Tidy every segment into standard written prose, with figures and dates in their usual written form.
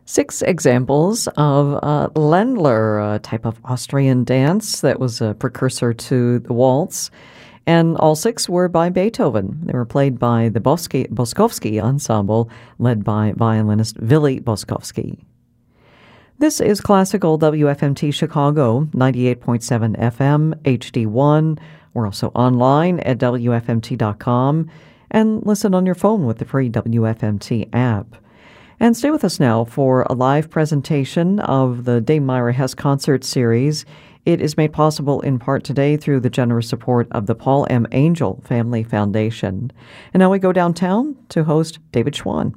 6 examples of Ländler, a type of Austrian dance that was a precursor to the waltz. And all 6 were by Beethoven. They were played by the Boskowski Ensemble, led by violinist Willy Boskowski. This is Classical WFMT Chicago, 98.7 FM, HD1. We're also online at WFMT.com and listen on your phone with the free WFMT app. And stay with us now for a live presentation of the Dame Myra Hess concert series. It is made possible in part today through the generous support of the Paul M. Angel Family Foundation. And now we go downtown to host David Schwann.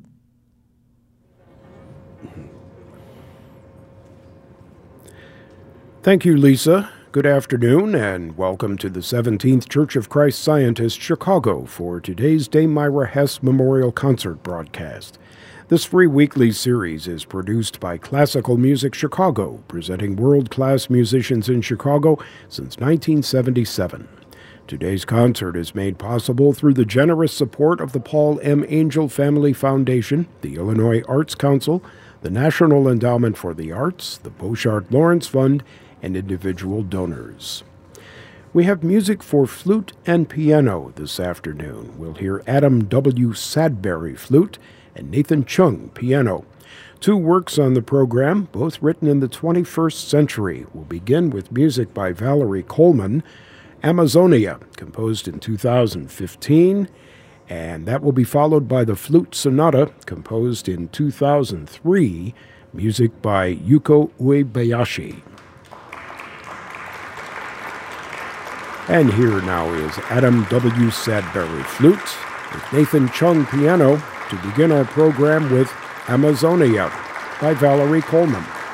Thank you, Lisa. Good afternoon, and welcome to the 17th Church of Christ Scientist, Chicago, for today's Dame Myra Hess Memorial Concert broadcast. This free weekly series is produced by Classical Music Chicago, presenting world-class musicians in Chicago since 1977. Today's concert is made possible through the generous support of the Paul M. Angel Family Foundation, the Illinois Arts Council, the National Endowment for the Arts, the Bouchard Lawrence Fund, and individual donors. We have music for flute and piano this afternoon. We'll hear Adam W. Sadberry flute and Nathan Chung piano. 2 works on the program, both written in the 21st century. We'll begin with music by Valerie Coleman, Amazonia, composed in 2015, and that will be followed by the Flute Sonata, composed in 2003, music by Yuko Uebayashi. And here now is Adam W. Sadberry flute with Nathan Chung piano to begin our program with Amazonia by Valerie Coleman.